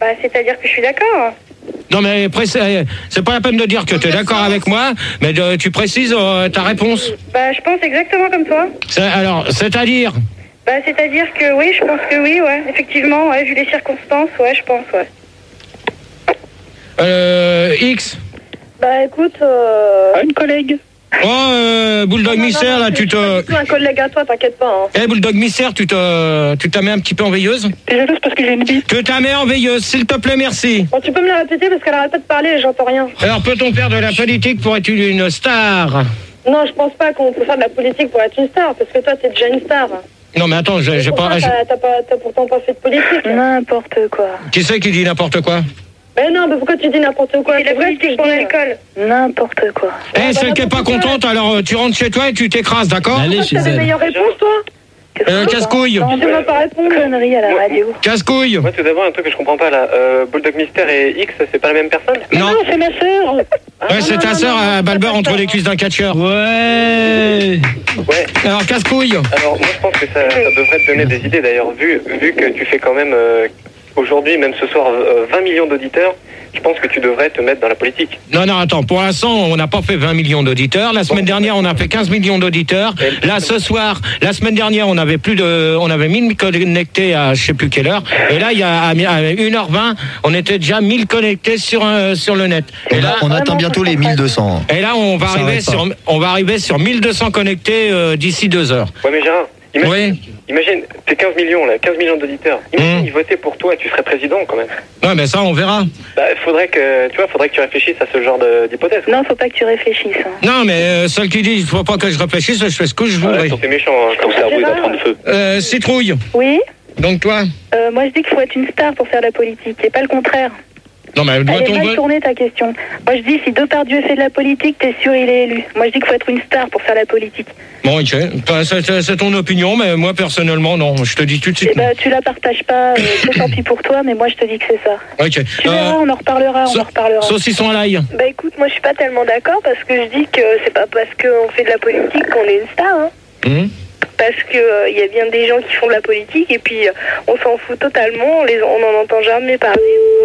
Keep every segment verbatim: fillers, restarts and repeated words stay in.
Bah, c'est-à-dire que je suis d'accord. Non, mais c'est pas la peine de dire que tu es d'accord avec moi, mais de, tu précises euh, ta réponse. Bah, je pense exactement comme toi. Alors, c'est-à-dire Bah, c'est-à-dire que oui, je pense que oui, ouais. Effectivement, ouais, vu les circonstances, ouais, je pense, ouais. Euh, X Bah, écoute, euh... une collègue. Oh, euh, Bulldog Mystère, là, tu te... C'est un collègue à toi, t'inquiète pas. Hein. Eh, hey, Bulldog Mystère, tu te... tu t'as mis un petit peu en veilleuse? T'es jalouse parce que j'ai une bite. Tu t'as mis en veilleuse, s'il te plaît, merci. Bon, tu peux me la répéter parce qu'elle arrête pas de parler et j'entends rien. Alors, peut-on faire de la politique pour être une star? Non, je pense pas qu'on peut faire de la politique pour être une star, parce que toi, t'es déjà une star. Non, mais attends, j'ai pas... T'as, t'as, pas... t'as pourtant pas fait de politique. N'importe quoi. Qui c'est qui dit n'importe quoi? Mais non, mais pourquoi tu dis n'importe quoi? C'est la politique pour l'école. N'importe quoi. Eh, hey, celle qui est pas contente, alors tu rentres chez toi et tu t'écrases, d'accord? Allez chez elle. T'as des meilleures réponses, toi? Euh, casse-couille. Tu sais même pas répondre. Connerie à la radio. Casse-couille. Moi, tout d'abord, un truc que je comprends pas là. Euh, Bulldog Mystère et X, c'est pas la même personne? Non, non c'est ma sœur. Ouais, c'est ta sœur à Balbeur entre les cuisses d'un catcheur. Ouais. Ouais. Alors, casse-couille. Alors, moi, je pense que ça, ça devrait te donner des idées d'ailleurs, vu, vu que tu fais quand même euh, aujourd'hui, même ce soir, euh, vingt millions d'auditeurs. Je pense que tu devrais te mettre dans la politique. Non, non, attends. Pour l'instant, on n'a pas fait vingt millions d'auditeurs. La semaine dernière, on a fait quinze millions d'auditeurs. Là, ce soir, la semaine dernière, on avait plus de, on avait mille connectés à je sais plus quelle heure. Et là, il y a à une heure vingt, on était déjà mille connectés sur un, sur le net. Et là, on atteint bientôt les mille deux cents. Et là, on va arriver sur, on va arriver sur mille deux cents connectés euh, d'ici deux heures. Ouais, mais Gérard, imagine, oui. imagine, t'es quinze millions là, quinze millions d'auditeurs. Imagine, mmh. ils votaient pour toi et tu serais président quand même. Ouais, mais ça, on verra. Bah, faudrait que, tu vois, faudrait que tu réfléchisses à ce genre de, d'hypothèse. Non, faut pas que tu réfléchisses. Hein. Non, mais euh, celle qui dit, il faut pas que je réfléchisse, je fais ce que je voudrais. Ouais, c'est méchant, hein, comme cerveau est en train de feu. Euh, Citrouille. Oui. Donc toi euh, Moi, je dis qu'il faut être une star pour faire de la politique, et pas le contraire. Non, mais elle est mal tournée ta question. Moi je dis si Depardieu fait de la politique, t'es sûr il est élu. Moi je dis qu'il faut être une star pour faire la politique. Bon, ok, c'est, c'est ton opinion, mais moi personnellement non, je te dis tout de suite. Eh ben, tu la partages pas, euh, c'est tant pis pour toi, mais moi je te dis que c'est ça. Ok. Tu verras, euh, on en reparlera, on so- en reparlera. Saucisson à l'ail. Bah écoute, moi je suis pas tellement d'accord parce que je dis que c'est pas parce qu'on fait de la politique qu'on est une star. Hein. Mmh. Parce que il euh, y a bien des gens qui font de la politique et puis euh, on s'en fout totalement, les, on n'en entend jamais parler.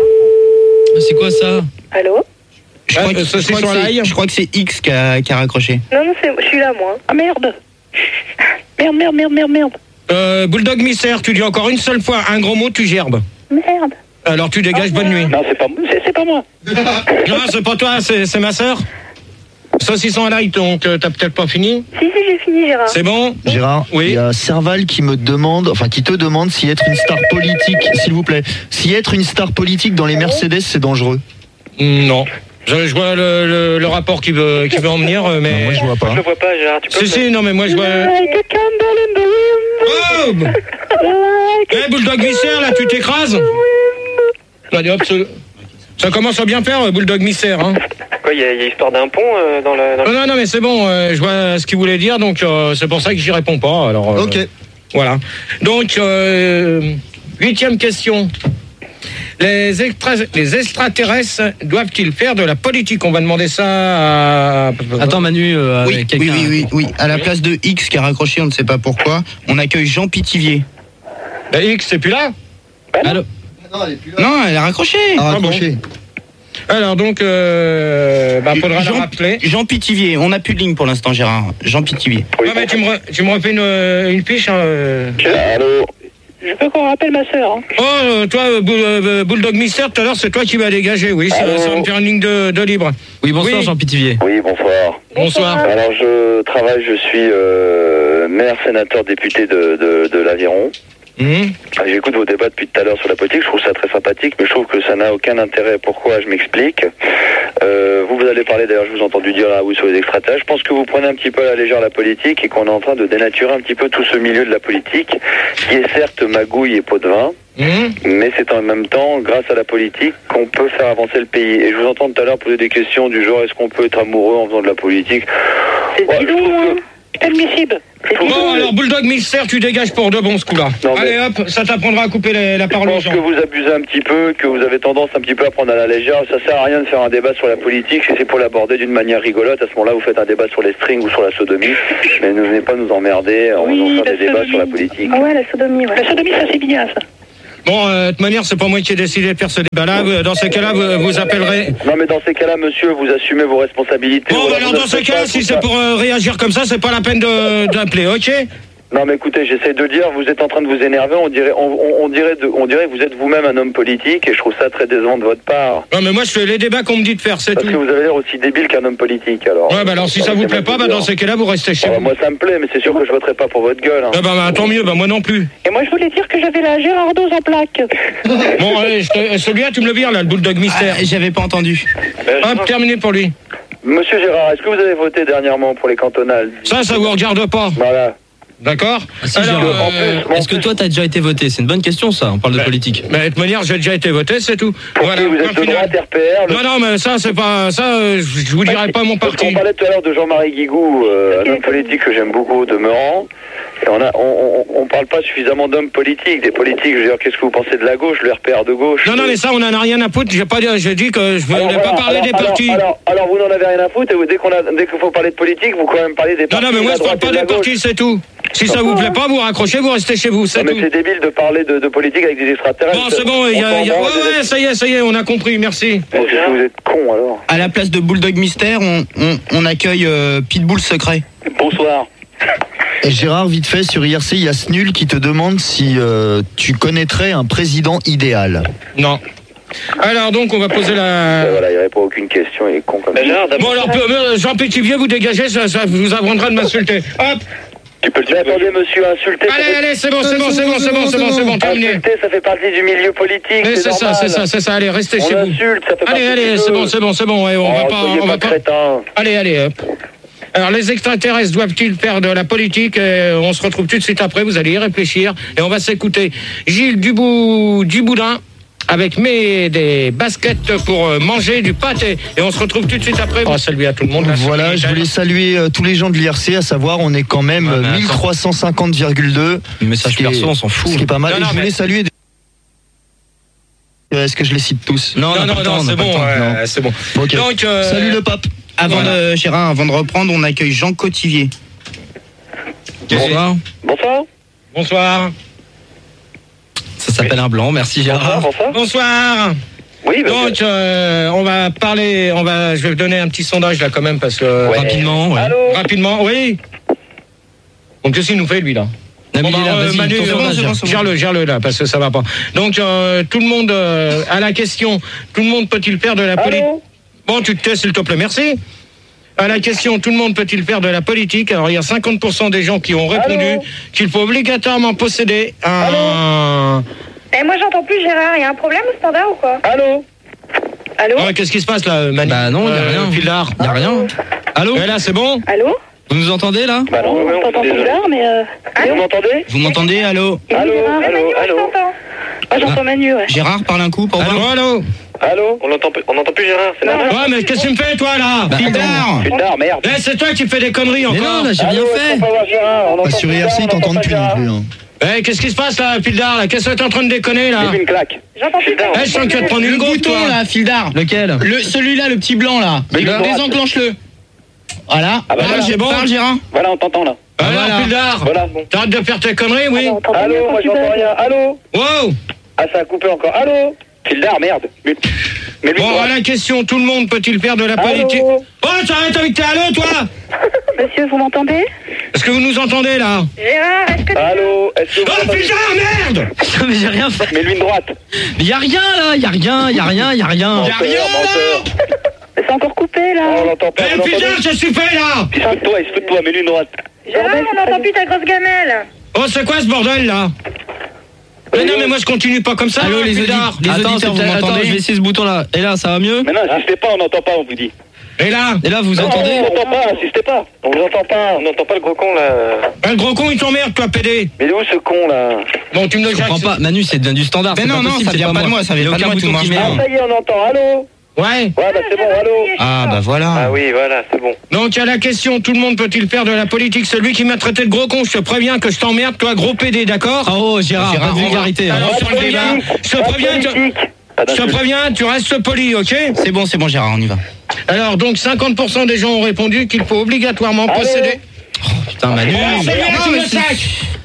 C'est quoi ça? Allô? Je crois, que, je, crois que je crois que c'est X qui a, qui a raccroché. Non, non, c'est, je suis là, moi. Ah merde. Merde, merde, merde, merde, merde. Euh, Bulldog Mystère, tu dis encore une seule fois un gros mot, tu gerbes. Merde. Alors tu dégages, oh, bonne nuit. Non, c'est pas, c'est, c'est pas moi. Non, c'est pas toi, c'est, c'est ma sœur. Saucisson à l'ail, donc euh, t'as peut-être pas fini? Si, si, j'ai fini, Gérard. C'est bon? Gérard, oui. Il y a Serval qui me demande, enfin qui te demande si être une star politique, s'il vous plaît, si être une star politique dans les Mercedes, c'est dangereux. Non. Je, je vois le, le, le rapport qui veut, qui veut en venir, mais... Non, moi je vois pas. Je le vois pas, Gérard, tu peux... Si, si, non, mais moi je vois... Oh Eh, hey, Bulldog Mystère, là, tu t'écrases? Allez, hop, ça, ça commence à bien faire, Bulldog Mystère, hein. Quoi, il y, y a histoire d'un pont euh, dans le... Dans non, non, non, mais c'est bon, euh, je vois ce qu'il voulait dire, donc euh, c'est pour ça que j'y réponds pas, alors... Euh, ok. Voilà. Donc, euh, huitième question. Les, extra, les extraterrestres doivent-ils faire de la politique? On va demander ça à... Attends Manu, euh, oui, quelqu'un... oui, oui, oui, oui. À la place de X qui a raccroché, on ne sait pas pourquoi, on accueille Jean Pitivier. Bah, X, c'est plus là? Allô? Non, elle est plus là. Non, elle a raccroché. Elle a raccroché. Ah bon. Alors donc, euh, bah, faudra Jean, la rappeler. Jean Pitivier, on n'a plus de ligne pour l'instant Gérard. Jean Pitivier. Oui, non, mais tu me, re, tu me refais une, une fiche. Hein. Allô? Je veux qu'on rappelle ma sœur. Hein. Oh, toi, euh, Bulldog Mystère, tout à l'heure, c'est toi qui m'as dégagé, oui. Ça, ça va me faire une ligne de, de libre. Oui, bonsoir oui. Jean Pitivier. Oui, bonsoir. Bonsoir. Alors, je travaille, je suis euh, maire, sénateur, député de, de, de l'Aviron. Mmh. J'écoute vos débats depuis tout à l'heure sur la politique, je trouve ça très sympathique, mais je trouve que ça n'a aucun intérêt. Pourquoi? Je m'explique. Euh, vous, vous allez parler, d'ailleurs, je vous ai entendu dire là, oui, sur les extraterrestres. Je pense que vous prenez un petit peu à la légère la politique et qu'on est en train de dénaturer un petit peu tout ce milieu de la politique, qui est certes magouille et pot de vin, mmh. mais c'est en même temps, grâce à la politique, qu'on peut faire avancer le pays. Et je vous entends tout à l'heure poser des questions du genre, est-ce qu'on peut être amoureux en faisant de la politique? C'est ouais, bidon, hein. C'est admissible. Bon, alors, Bulldog Mystère, tu dégages pour de bon ce coup-là. Non, Allez hop, ça t'apprendra à couper les, la parole aux gens. Je pense que vous abusez un petit peu, que vous avez tendance un petit peu à prendre à la légère. Ça sert à rien de faire un débat sur la politique, si c'est pour l'aborder d'une manière rigolote. À ce moment-là, vous faites un débat sur les strings ou sur la sodomie. Mais ne venez pas nous emmerder en oui, faisant faire des sodomie. débats sur la politique. Ah ouais, la sodomie, ouais. La sodomie, ça c'est bien, ça. Bon, euh, de toute manière, c'est pas moi qui ai décidé de faire ce débat-là. Vous- Dans ce cas-là, vous, vous appellerez. Non, mais dans ces cas-là, monsieur, vous assumez vos responsabilités. Bon, Voilà, bah alors vous dans ne ce faites cas-là, pas si tout c'est ça. pour euh, réagir comme ça, c'est pas la peine de- d'appeler, ok? Non, mais écoutez, j'essaie de le dire, vous êtes en train de vous énerver, on dirait, on, on- on dirait, de- on dirait que vous êtes vous-même un homme politique, et je trouve ça très décevant de votre part. Non, mais moi, je fais les débats qu'on me dit de faire, c'est Parce tout. que vous avez l'air aussi débile qu'un homme politique, alors. Ouais, bah alors si ça vous plaît pas, bah dans ces cas-là, vous restez chez Ah, bah, vous. moi, ça me plaît, mais c'est sûr que je voterai pas pour votre gueule. Hein. Ah bah, bah tant mieux, bah moi non plus. Et moi, je voulais dire que j'avais la Gérardoz en plaque. Bon, allez, je te- celui-là, tu me le vires, là, le bulldog mystère. Ah, j'avais pas entendu. Hop, terminé pour lui. Monsieur Gérard, est-ce que vous avez voté dernièrement pour les cantonales? Ça, ça vous regarde pas. Voilà. D'accord? Ah, si, Alors, Gérard. euh, Bon, Est-ce que toi, t'as déjà été voté? C'est une bonne question, ça. On parle de politique. bah, de toute manière, j'ai déjà été voté, c'est tout. Pour Voilà, qui vous point êtes de final. droite, R P R le- Non, non, mais ça, c'est pas. Ça, euh, je je vous dirai pas mon Parce parti. qu'on parlait tout à l'heure de Jean-Marie Guigou, euh, un homme politique que j'aime beaucoup au demeurant. Et on, a, on, on, on parle pas suffisamment d'hommes politiques. Des politiques, je veux dire, qu'est-ce que vous pensez de la gauche, le R P R de gauche? Non, non, mais ça, on en a rien à foutre. J'ai pas dit, j'ai dit que je voulais Alors, pas voilà, parler alors, des alors, partis. Alors, alors, vous n'en avez rien à foutre, et vous, dès qu'on a, dès qu'il faut parler de politique, vous quand même parlez des Non, partis. non, mais de moi, la je parle droite et pas de la des gauche. partis, c'est tout. Si ça vous plaît pas, vous raccrochez, vous restez chez vous, c'est Non, tout. mais c'est débile de parler de, de politique avec des extraterrestres. Bon, c'est bon, il y a. il y a- On Ouais, s'en branle, ouais, ça y est, ça y est, on a compris, merci. Bon, qu'est-ce que vous êtes con alors. À la place de Bulldog Mystère, on, on, on accueille euh, Pitbull Secret. Bonsoir. Et Gérard, vite fait, sur I R C, il y a Snul qui te demande si euh, tu connaîtrais un président idéal. Non. Alors, donc, on va poser Et la. voilà, il répond à aucune question, il est con comme ça. Gérard, d'abord, Bon, alors, euh, Jean Pétivier, vous dégagez, ça, ça vous apprendra de m'insulter. Hop! tu peux le dire. Mais attendez, monsieur, insulter. ça Allez, fait- allez, c'est bon, c'est bon, c'est bon, c'est bon, c'est bon, c'est bon, terminé. Insulter, ça fait partie du milieu politique. Mais c'est ça, normal. c'est ça, c'est ça, allez, restez On chez vous. insulte, ça fait partie Allez, du allez, jeu. c'est bon, c'est bon, c'est bon, ouais, on Oh, va pas. soyez On va pas pas. crétin. Allez, allez, hop. Alors, les extraterrestres doivent-ils faire de la politique? Euh, On se retrouve tout de suite après, vous allez y réfléchir. Et on va s'écouter Gilles Dubou, Duboudin avec mes, des baskets pour euh, manger du pâté. Et on se retrouve tout de suite après. On va saluer à tout le monde. là, Voilà, sur je voulais saluer euh, tous les gens de l'I R C, à savoir, on est quand même Ouais, mais euh, attends. mille trois cent cinquante virgule deux. Le message Ce qui est- perso, on s'en fout. Ce qui est pas mal. Non, Et non, je voulais mais- saluer. des- Euh, Est-ce que je les cite tous? Non, Non, on n'a non, pas le temps, non, on n'a c'est pas le bon, temps. ouais, non. c'est bon. Ok. Donc, euh, Salut le pape. Avant Voilà. de, Gérard, avant de reprendre, on accueille Jean Cotivier. Bonsoir. Bonsoir. Bonsoir. Ça s'appelle un blanc, merci Bonsoir, Gérard. bonsoir. Bonsoir. Oui, bah, Donc, euh, on va parler, on va, je vais vous donner un petit sondage là quand même parce que Ouais. Rapidement, ouais. Allô. rapidement, oui. Donc qu'est-ce qu'il nous fait lui là? Nabil Bon, est bah, là, euh, vas-y, Manu, ton euh, sondage, Gérard. gère-le, gère-le là parce que ça va pas. Donc euh, tout le monde euh, à la question, tout le monde peut-il faire de la politique? Allô. Bon, tu te tais s'il te plaît, merci. À la question, tout le monde peut-il faire de la politique? Alors il y a cinquante pour cent des gens qui ont répondu Allô. qu'il faut obligatoirement posséder un. Eh, moi, j'entends plus Gérard. Il y a un problème au standard ou quoi? Allô. Allô? Ouais, qu'est-ce qui se passe là, Manu? Bah non, il n'y a Euh, rien. Fildard. Il n'y a rien. Allô? Et là, c'est bon? Allô? Vous nous entendez là? Bah non, ouais, ouais, On on t'entend fait désolé. bizarre, mais... Euh... Vous m'entendez? Vous m'entendez? Allô? Allô, Gérard. allô, Manu, moi, je allô. t'entends. Moi, j'entends Manu, ouais. Gérard, parle un coup pour Allô, voir. allô? Allô. On n'entend plus, on n'entend plus Gérard, c'est normal. Ouais, mais qu'est-ce que tu me fais, toi, là? Bah, Fildard. Fildard, merde. Eh, c'est toi qui fais des conneries Mais encore. non, là, j'ai rien Allô, est-ce fait. qu'on peut avoir Gérard? On Pas entend sur plus I R C, ils Gérard, on t'entendent entend plus pas non Gérard. plus. hein. Eh, qu'est-ce qui se passe, là, Fildard, là? Qu'est-ce que t'es en train de déconner, là? J'ai vu une claque. J'entends plus Fildard. Eh, je sens que tu vas te prendre une Le goutte, bouton toi. là, Fildard. Lequel? Le, celui-là, le petit blanc là. Mais le droit. Désenclenche-le. Voilà. Ah bah Ah, voilà. c'est bon. Parle, Gérard. Voilà, on t'entend là. Alors, voilà. Fildard, Voilà, bon. t'arrêtes de faire tes conneries, oui? On t'entend mieux Allô, quand moi tu j'entends beuges. rien. Allô. Wow! Ah, ça a coupé encore. Allô. Fildard, merde. Mais, mais lui, Bon, droite. à la question, tout le monde peut-il faire de la politique? Allô. Oh, t'arrêtes avec tes allô, toi? Monsieur, vous m'entendez? Est-ce que vous nous entendez, là? Gérard, est-ce que tu... Allô. Est-ce que vous Oh, entendez? Fildard, merde! Mais j'ai rien fait. Mais lui une droite. Mais y a rien là, y a rien, y a rien, y a rien. Y'a rien, là! C'est encore coupé, là. Oh, on l'entend pas. Eh, vous Fildard, l'entendez? qu'est-ce que tu fais, là? Il se fout de toi, il se fout de toi, mais lui une droite. Gérard, on n'entend plus ta grosse gamelle. Oh, c'est quoi ce bordel, là? Mais non, mais moi, je continue pas comme ça, Allô hein, les, Fildard. audi- les Attends, auditeurs, vous c'est- attends, m'entendez? je vais essayer ce bouton là. Et là, ça va mieux? Mais non, insistez pas, on n'entend pas, on vous dit. Et là? Et là, vous Non, entendez? on n'entend pas, insistez pas. On vous entend pas. On n'entend pas le gros con là. Un gros con, il t'emmerde, toi, pédé. Mais il est où ce con là? Bon, tu me le Je comprends pas. Manu, c'est du standard. Mais c'est non, pas non, possible, ça c'est vient pas de moi, ça vient Y a pas de aucun moi, tout bouton marche qui bien. Ah, merde. ça y est, on entend. Allô. Ouais. Ouais, bah c'est bon, allô. Ah, bah voilà. Ah oui, voilà, c'est bon. Donc, à la question, tout le monde peut-il faire de la politique? Celui qui m'a traité de gros con, je te préviens que je t'emmerde, toi, gros pédé, d'accord? Oh, Gérard, Gérard, pas de on va- vulgarité. hein. Alors, sur le débat, je te Pas préviens, tu- politique. Pas je te d'insulte. préviens, tu restes poli, ok? C'est bon, c'est bon, Gérard, on y va. Alors, donc, cinquante pour cent des gens ont répondu qu'il faut obligatoirement Allô. posséder. Putain, Manu. Ah, c'est lui, là, qui me sac.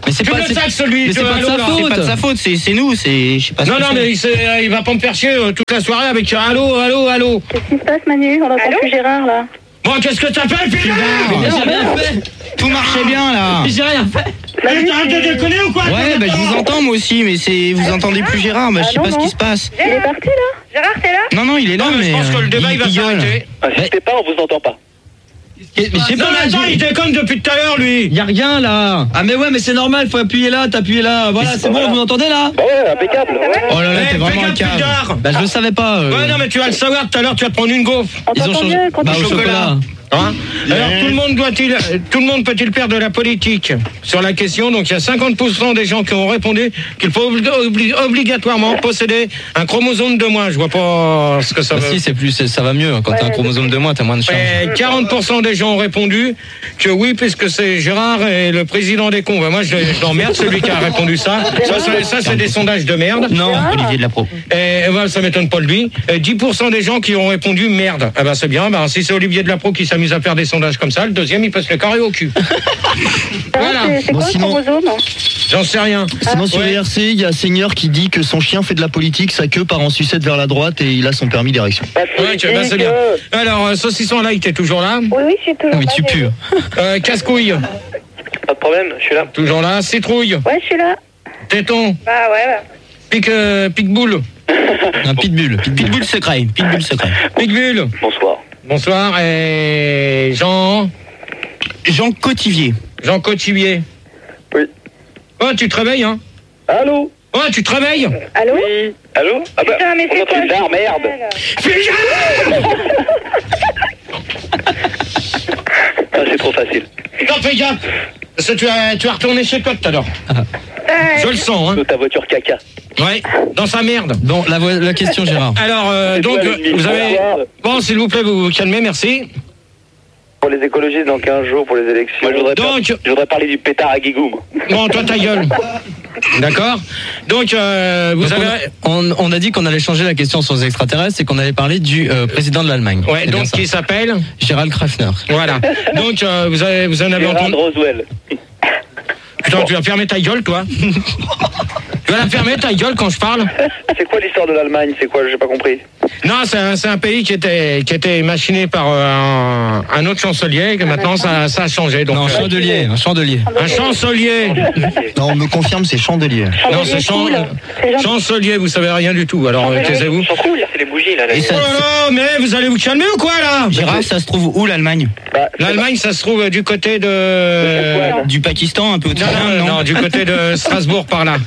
Mais c'est Tu pas, me c'est, sacs celui mais c'est de pas de Allô, sa là. faute. C'est pas de sa faute, c'est, c'est nous, c'est, je sais pas ce Non, que non, c'est. mais il, s'est- il va pas me faire chier euh, toute la soirée avec euh, allô, allô, allô. Qu'est-ce qui se passe, Manu? On entend plus Gérard, là. Bon, qu'est-ce que t'as fait, Philippe? Mais j'ai rien fait. Tout marchait bien, là. J'ai rien fait. T'arrêtes de déconner ou quoi? Ouais, bah je vous entends moi aussi, mais c'est, vous entendez plus Gérard, bah je sais Ah, pas non, ce qui non. se passe. Il est parti, là? Gérard, t'es là? Non, non, il est là, Non, mais mais. je pense que le euh, débat, il va gueule. s'arrêter. Insistez pas, on vous entend pas. Mais j'ai Non, pas mais attends, il déconne depuis tout à l'heure, lui. Y a rien là. Ah mais ouais mais c'est normal, faut appuyer là, t'appuies là. Voilà, c'est bon, vous m'entendez là? Bah ouais, impeccable. Ouais. Oh là là, Eh, t'es vraiment fais un gaffe, cave. Picard. Bah je le savais pas. euh. Ouais, non, mais tu vas le savoir tout à l'heure, tu vas te prendre une gaufre. On Ils ont t'entend changé. mieux quand Bah, tu au chocolat. Hein Alors tout le monde doit-il, tout le monde peut-il faire de la politique sur la question? Donc il y a cinquante pour cent des gens qui ont répondu qu'il faut obli- obli- obligatoirement posséder un chromosome de moins. Je vois pas ce que ça Bah veut. si, c'est plus, ça va mieux. Quand t'as un chromosome de moins, t'as moins de charge. Et quarante pour cent des gens ont répondu que oui, puisque c'est Gérard et le président des cons. Ben moi, je, je l'emmerde, celui qui a répondu ça. Ça, c'est, ça, c'est des sondages de merde. Non, Olivier de la Pro. Et, et ben, ça m'étonne pas de lui. Et dix pour cent des gens qui ont répondu merde. Eh ben, c'est bien. Ben, si c'est Olivier de la Pro qui s'amuse à faire des sondages comme ça, le deuxième, il peut se le carrer au cul. Voilà. C'est, c'est Bon, quoi sinon- le chromosome? J'en sais rien. Sinon sur Ouais. I R C, il y a Seigneur qui dit que son chien fait de la politique, sa queue part en sucette vers la droite et il a son permis d'érection. Ouais, tu- ben, c'est bien. Alors, euh, saucisson là, il était toujours là. Oui, oui, je suis toujours Ah, mais là, tu j'ai- pues. Euh, casse-couille, Pas de problème, je suis là. toujours là. Citrouille, Ouais, je suis là. téton, Bah ouais, bah. pic, euh, pitbull, Un pitbull. Pitbull secret. Pitbull secret. pitbull. Bonsoir. Bonsoir. Et Jean, Jean Cotivier. Jean Cotivier. Oui. Oh, tu te réveilles, hein? Allô? Oh, tu te réveilles? Allô? Oui. Allô? Ah bah, Putain, mais on c'est entend quoi une barre, merde. Ah, c'est trop facile. Non, fais gaffe. Parce que tu as, tu as retourné chez toi tout à l'heure. Je le sens, hein. De ta voiture caca. Ouais, dans sa merde. Bon, la, vo- la question, Gérard. Alors, euh, C'est donc, toi, euh, l'ennemi. vous avez... Bonsoir. Bon, s'il vous plaît, vous vous calmez, merci. Pour les écologistes, dans quinze jours, pour les élections. Moi, je voudrais, Donc- par- je voudrais parler du pétard à Guigou, moi. Bon, toi, ta gueule. D'accord. Donc, euh, vous Donc, avez... on, on a dit qu'on allait changer la question sur les extraterrestres et qu'on allait parler du euh, président de l'Allemagne. Ouais, C'est bien donc, ça. qui s'appelle... Gérald Krafner. Voilà. Donc, euh, vous, avez, vous en avez Gérard entendu... Roswell. Putain, tu vas fermer ta gueule, toi. Tu vas la fermer, ta gueule, quand je parle. C'est quoi l'histoire de l'Allemagne? C'est quoi? J'ai pas compris. Non, c'est un, c'est un pays qui était, qui était machiné par euh, un, un autre chancelier, que maintenant, ça, ça a changé. Donc, Non, un euh, chandelier, un chandelier. un chancelier. Non, on me confirme, c'est chandelier. Non, c'est chan- C'est gentil. chancelier, vous savez rien du tout. Alors, euh, taisez-vous. Ils sont cool, c'est les bougies, là. Et les- ça- Oh là là, mais vous allez vous calmer ou quoi, là? Gérard, ça se trouve où l'Allemagne? Bah, je sais L'Allemagne, ça se trouve du côté de... Du Pakistan, un peu au-dessus. Non, non, non, du côté de Strasbourg, par là.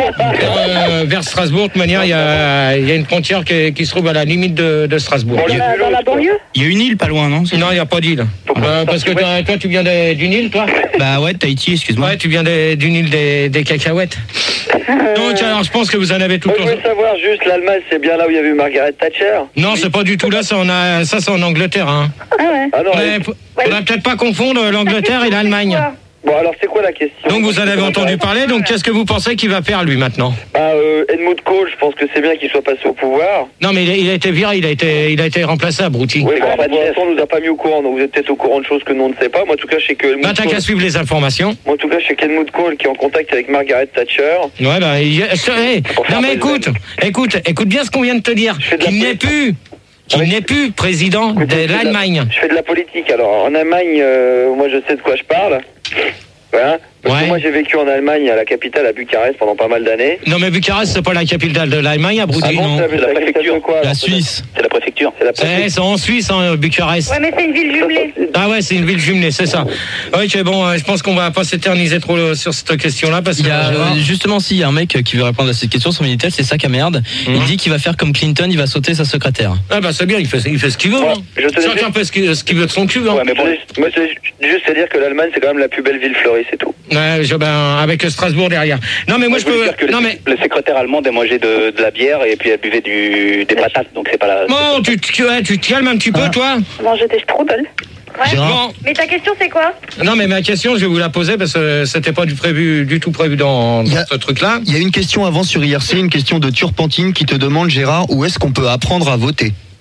Euh, vers Strasbourg, de manière, il y a, il y a une frontière qui, qui se trouve à la limite de, de Strasbourg. Bon, Il y a- Dans la banlieue? Il y a une île pas loin, non? Non, il n'y a pas d'île. Euh, parce que toi, toi, tu viens des- d'une île, toi? Bah ouais, Tahiti, excuse-moi. Ouais, tu viens des- d'une île des, des cacahuètes. Donc, alors, je pense que vous en avez tout Moi, le je voulais savoir juste, l'Allemagne, c'est bien là où il y a eu Margaret Thatcher? Non, c'est pas du tout là, ça, on a, ça c'est en Angleterre. Hein. Ah ouais. Ah non, Mais elle- faut- faudrait peut-être pas confondre l'Angleterre et l'Allemagne. Bon, alors c'est quoi la question? Donc vous en avez entendu parler, donc qu'est-ce que vous pensez qu'il va faire lui maintenant? Bah, euh, Helmut Kohl, je pense que c'est bien qu'il soit passé au pouvoir. Non mais il a, il a été viré, il a été, il a été remplacé à Brouty. Oui, bon, enfin, pour l'instant, on nous a pas mis au courant, donc vous êtes peut-être au courant de choses que nous on ne sait pas. Moi, en tout cas, je sais que Helmut Bah t'as Kohl... qu'à suivre les informations. Moi, en tout cas, je sais qu'Helmut Kohl qui est en contact avec Margaret Thatcher. Ouais bah, il- je- hey, Pour faire non mais des écoute, écoute, écoute bien ce qu'on vient de te dire. fais de la Qu'il n'est politique. plus, qu'il Oui. n'est plus président Écoutez, de je fais la- l'Allemagne. Je fais de la politique. Alors, en Allemagne, euh, moi, je sais de quoi je parle. Voilà. Parce Ouais. que moi, j'ai vécu en Allemagne, à la capitale, à Bucarest, pendant pas mal d'années. Non mais Bucarest c'est pas la capitale de l'Allemagne, à Brouty. Ah bon, non. c'est la préfecture quoi? La alors, Suisse. C'est la préfecture. C'est la C'est préfecture. c'est en Suisse, hein, Bucarest. Ouais, mais c'est une ville jumelée. Ah ouais, c'est une ville jumelée, c'est ça. Ok, bon, euh, je pense qu'on va pas s'éterniser trop euh, sur cette question-là parce Il que y a, euh, justement, si, il y a un mec qui veut répondre à cette question, son Minitel, c'est sac à merde. Il Mhm. dit qu'il va faire comme Clinton, il va sauter sa secrétaire. ah bah c'est bien, il fait, il fait ce qu'il veut. Ouais, hein. je te Chacun dis- fait ce qu'il ce qu'il veut de son cul. Hein. Ouais, mais bon, moi, c'est juste à dire que l'Allemagne, c'est quand même la plus belle ville fleurie, c'est tout. Ouais, je- ben, avec Strasbourg derrière. Non mais moi je voulais peux. dire que Non les, mais. les secrétaires allemandes, elles mangeaient de, de la bière et puis elles buvaient du, des patates, donc c'est pas la... Bon, tu, tu, ouais, tu te calmes un petit peu, toi. Manger des strudels. Ouais. Bon. Mais ta question, c'est quoi? Non mais ma question, je vais vous la poser parce que c'était pas du prévu, du tout prévu dans, dans Il y a- ce truc-là. Il y a une question avant sur I R C, une question de Turpentine qui te demande, Gérard, où est-ce qu'on peut apprendre à voter?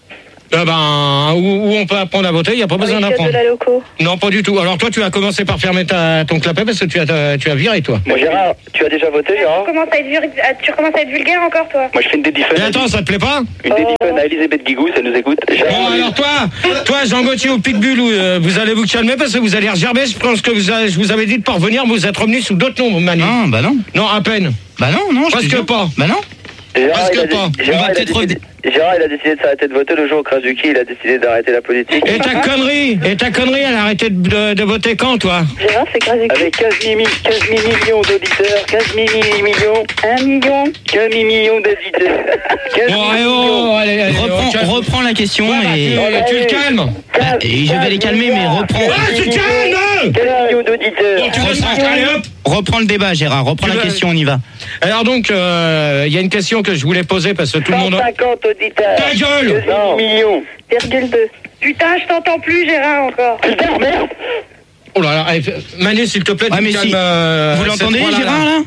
Eh ben, où, où on peut apprendre à voter, il n'y a pas besoin d'apprendre. de la loco. Non, pas du tout. Alors toi, tu as commencé par fermer ta, ton clapet parce que tu as, tu as viré, toi. Moi, Gérard, tu as déjà voté, Gérard? Tu commences à être, vul- tu commences à être vulgaire encore, toi. Moi, je fais une dédicace. Et attends, ça te plaît pas? Une dédicace à Elisabeth Guigou, ça nous écoute. Bon, alors toi, toi, Jean Gauthier ou Pitbull, euh, vous allez vous calmer parce que vous allez regerber. Je pense que vous avez, je vous avais dit de pas revenir, vous êtes revenus sous d'autres noms, Manu. Non, bah non. Non, à peine. Bah non, non, je Parce te que jure. pas. Bah non. Gérard, Parce il que a dé- pas. Gérard, On va il a peut-être décidé- Gérard, il a décidé de s'arrêter de voter. Le jour au Krasuki, il a décidé d'arrêter la politique. Et ta connerie, et ta connerie, elle a arrêté de, de, de voter quand, toi? Gérard, c'est grave. Avec quinze mille millions d'auditeurs, quinze mille millions, Un million. quinze mille millions d'auditeurs. quinze Bon, allez, millions. oh, allez, allez, Reprends, oh, calme. reprends la question Ouais, bah, et, tu, tu le calmes. bah, et je vais les calmer, mais reprends, Ah, tu calmes! quinze millions d'auditeurs. Bon, tu laisses allez, hop. reprends le débat, Gérard. Reprends Tu la veux- question, on y va. Alors donc, il euh, y a une question que je voulais poser parce que tout le monde... cent cinquante auditeurs. Ta gueule! quinze millions. Virgule deux. Putain, je t'entends plus, Gérard, encore. Putain, merde. Oh là là, allez, Manu, s'il te plaît, Ouais, tu mais calmes, si- euh, Vous cette l'entendez, voix-là, Gérard, là?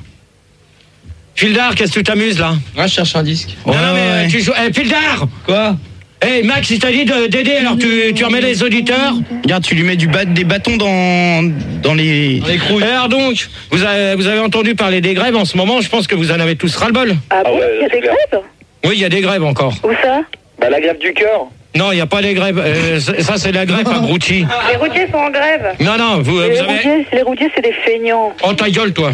Fildar, qu'est-ce que tu t'amuses, là? Moi, je cherche un disque. Non, Ouais, non, mais ouais. euh, tu joues... Eh, Fildar! Quoi? Eh, Max, il t'a dit de- d'aider, alors tu, tu remets les auditeurs? Regarde, tu lui mets du bat, des bâtons dans, dans les... Dans les couilles. Alors donc, vous avez, vous avez entendu parler des grèves en ce moment, je pense que vous en avez tous ras-le-bol. Ah bon, ouais, il y a c'est des clair. grèves? Oui, il y a des grèves encore. Où ça? Bah, la grève du cœur. Non, il n'y a pas des grèves. Euh, ça, ça, c'est la grève abrutie. Les routiers sont en grève. Non, non, vous, Les vous avez... routiers, les routiers, c'est des feignants. Oh, ta gueule, toi.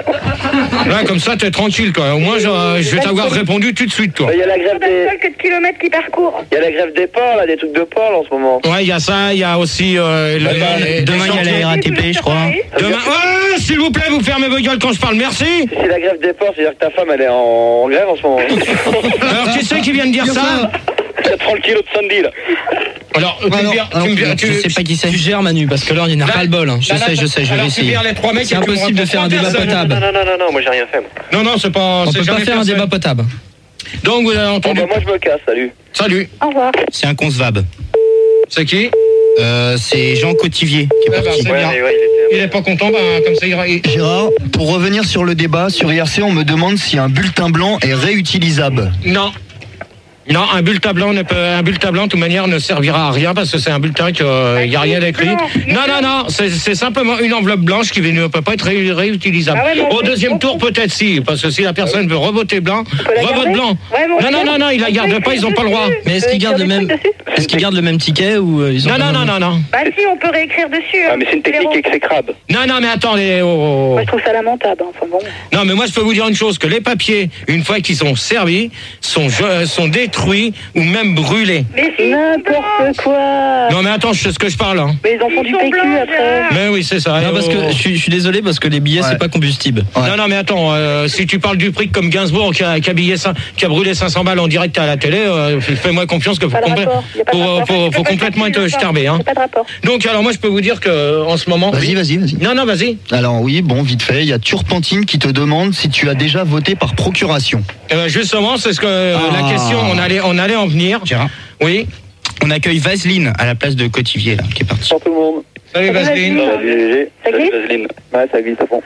Là, comme ça, t'es tranquille, toi. Au moins, je, je vais t'avoir répondu tout de suite, toi. Il y a la grève Pas de des, seul que de kilomètres qui parcourent. il y a la grève des ports, là, des trucs de ports, là, en ce moment. Ouais, il y a ça, il y a aussi... Euh, le- les- Demain, il y a les la R A T P, je crois. Demain... Oh, s'il vous plaît, vous fermez vos gueules quand je parle, merci. C'est la grève des ports, c'est-à-dire que ta femme, elle est en, en grève en ce moment. Alors, qui c'est qui vient de dire ça? trente kilos de Sandy, là. Alors, tu me vires- tu me vires- Je tu- sais pas qui c'est. Tu gères, Manu, parce que là, il n'y en a Là- pas le bol. Hein. Je là, sais, là, je sais, je vais alors, tu essayer. vires les trois mecs C'est et tu me impossible de réponds faire un pas, débat personne. potable. Non, non, non, non, non, moi j'ai rien fait. moi. Non, non, c'est pas... On c'est peut pas jamais faire un personne. débat potable. Donc, vous avez Bon, entendu... bah, moi, je me casse, salut. Salut. Au revoir. C'est un concevab. C'est qui? Euh, c'est Jean Cotivier qui est Ah bah, parti. c'est Ouais, bien. mais ouais, il était... Il est pas content, bah, comme ça, il... il- Gérard, pour revenir sur le débat, sur I R C, on me demande si un bulletin blanc est réutilisable. Non. Non, un bulletin blanc, ne peut, un bulletin blanc, de toute manière, ne servira à rien parce que c'est un bulletin qu'il n'y a rien d'écrit. Non, non, non, c'est c'est simplement une enveloppe blanche qui ne peut pas être ré- réutilisable. Ah ouais, mais on Au fait deuxième beaucoup. tour, peut-être si, parce que si la personne veut revoter blanc, la revote garder blanc. Ouais, mais on Non, fait- non, non, non, ils la on gardent fait pas, ils n'ont pas le droit. Mais est-ce Euh, qu'ils gardent le il y a des même, trucs dessus est-ce qu'ils gardent le même ticket ou euh, ils ont Non, pas non, le non, même- non, non. Bah si, on peut réécrire dessus. Ah, hein. mais c'est une technique exécrable. Non, non, mais attendez. oh, oh, Moi, oh. je trouve ça lamentable. Enfin bon. Non, mais moi, je peux vous dire une chose, que les papiers, une fois qu'ils sont servis, sont, euh, sont détruits ou même brûlés. Mais si, N'importe quoi. Non, mais attends, je sais ce que je parle, hein. Mais ils en font Ils du sont P Q blancs, après. Gérard. Mais oui, c'est ça. Non, parce Oh. que je suis, je suis désolé parce que les billets, Ouais. c'est pas combustible. Non, non, mais attends, euh, si tu parles du prix comme Gainsbourg qui a, qui a, billé cin- qui a brûlé cinq cents balles en direct à la télé, euh, fais-moi confiance que faut, Pas de complè- rapport. Y a pas de faut, rapport. faut- Tu faut peux pas complètement calculer être ça. starbé. Hein. Y a pas de rapport. Donc, alors moi, je peux vous dire que en ce moment. Vas-y, oui. vas-y, vas-y. Non, non, vas-y. Alors oui, bon, vite fait, il y a Turpentine qui te demande si tu as déjà voté par procuration. Eh ben, justement, c'est ce que euh, Ah. la question, on allait, on allait en venir. Gérard. Oui. On accueille Vaseline à la place de Cotivier, là, qui est parti. Bonjour tout le monde. Salut Vaseline. Salut G G. Ça glisse Salut Vaseline. Ouais, ça glisse à fond.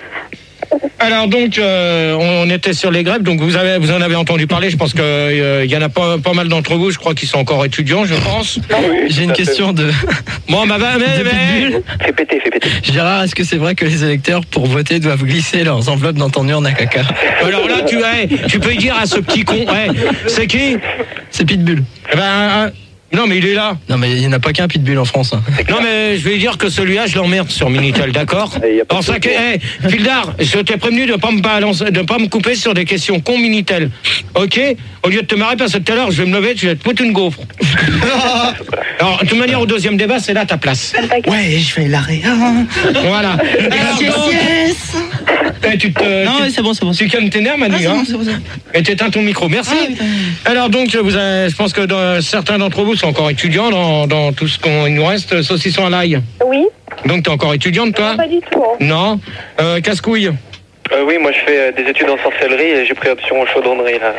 Alors donc, euh, on était sur les grèves, donc vous avez, vous en avez entendu parler. Je pense que euh, il y en a pas, pas mal d'entre vous. Je crois qu'ils sont encore étudiants, je pense. J'ai une question de Bon, bah, bah, mais, de mais- Pitbull. Fais péter, fais péter. Gérard, est-ce que c'est vrai que les électeurs, pour voter, doivent glisser leurs enveloppes dans ton urne à caca? alors là, tu, hey, tu peux dire à ce petit con, hey, c'est qui? C'est Pitbull. Eh ben, euh, non, mais il est là. Non, mais il n'y en a pas qu'un Pitbull en France. hein. Non, mais je vais lui dire que celui-là, je l'emmerde sur Minitel, d'accord? Et y a pas Alors de ça, que, hey, Fildar, je t'ai prévenu de pas me balancer, de pas me couper sur des questions con Minitel, ok? Au lieu de te marrer, parce que tout à l'heure, je vais me lever, tu vas te foutre une gaufre. Alors, de toute manière, au deuxième débat, c'est là ta place. Ouais, je vais l'arrêter. Voilà. Alors, Yes, donc, yes. eh, tu te, Non, tu- ouais, c'est bon, c'est bon. tu calmes tes nerfs, Manu, Ah, c'est hein? bon, c'est bon, c'est bon. Et t'éteins ton micro, merci. Ah, oui, oui. Alors donc, vous avez, je pense que dans- certains d'entre vous sont encore étudiants dans, dans tout ce qu'on il nous reste, saucisson à l'ail. Oui. Donc t'es encore étudiante, toi? Pas du tout. hein. Non. Euh, casse-couille. Euh, oui, moi je fais euh, des études en sorcellerie et j'ai pris option en chaudronnerie là.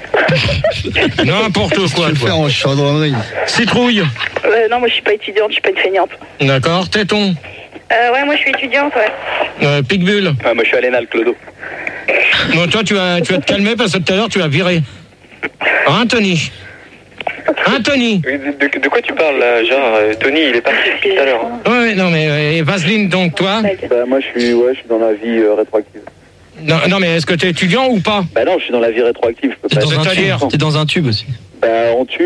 N'importe quoi, Tu veux le toi. faire en chaudronnerie. Citrouille. Euh, non, moi je suis pas étudiante, je suis pas une feignante. D'accord. Téton. Euh, ouais, moi je suis étudiante, ouais. Euh, Picbull. Ah, moi je suis à l'Énal, Clodo. Bon, toi, tu vas, tu vas te calmer parce que tout à l'heure, tu vas virer. Hein, Tony? Hein, Tony? Oui, de, de- de quoi tu parles là, genre euh, Tony, il est parti depuis tout à l'heure. Oui, non, mais euh, et Vaseline, donc toi? Bah, moi, je suis, ouais, je suis dans la vie euh, rétroactive. Non, non, mais est-ce que tu es étudiant ou pas? Bah non, je suis dans la vie rétroactive. Je peux T'es pas dans, un C'est-à-dire tube. T'es dans un tube aussi. Bah, on tue.